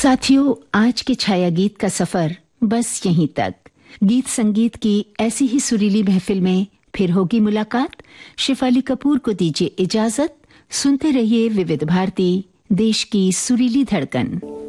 साथियों, आज के छाया गीत का सफर बस यहीं तक। गीत संगीत की ऐसी ही सुरीली महफिल में फिर होगी मुलाकात। शेफाली कपूर को दीजिए इजाजत। सुनते रहिए विविध भारती, देश की सुरीली धड़कन।